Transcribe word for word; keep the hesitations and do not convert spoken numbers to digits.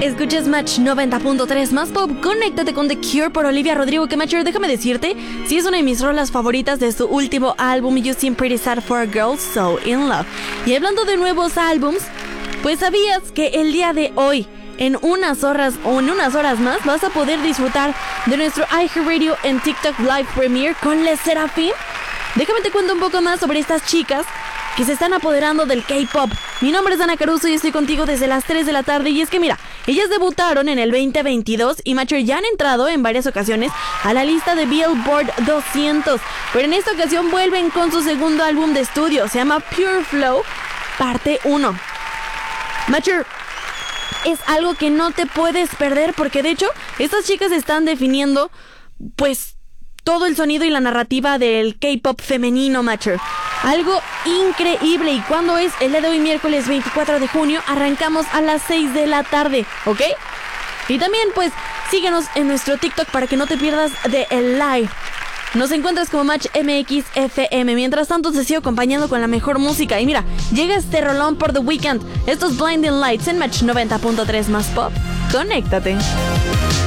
Escuchas Match noventa punto tres más pop. Conéctate con The Cure por Olivia Rodrigo. Que Matcher, déjame decirte, si es una de mis rolas favoritas de su último álbum, You Seem Pretty Sad for a Girl So In Love. Y hablando de nuevos álbums, pues sabías que el día de hoy, en unas horas o en unas horas más, vas a poder disfrutar de nuestro iHeartRadio en TikTok Live Premiere con Les Seraphim. Déjame te cuento un poco más sobre estas chicas que se están apoderando del K-pop. Mi nombre es Ana Caruso y estoy contigo desde las tres de la tarde. Y es que mira, ellas debutaron en el veinte veintidós y Matcher ya han entrado en varias ocasiones a la lista de Billboard doscientos. Pero en esta ocasión vuelven con su segundo álbum de estudio. Se llama Pure Flow, parte uno. Matcher, es algo que no te puedes perder porque de hecho estas chicas están definiendo pues todo el sonido y la narrativa del K-pop femenino, Matcher. Algo increíble. ¿Y cuándo es? El día de hoy, miércoles veinticuatro de junio, arrancamos a las seis de la tarde, ¿ok? Y también pues síguenos en nuestro TikTok para que no te pierdas de el live. Nos encuentras como Match M X F M. Mientras tanto te sigo acompañando con la mejor música. Y mira, llega este rolón por The Weeknd. Estos Blinding Lights en Match noventa punto tres más pop. Conéctate.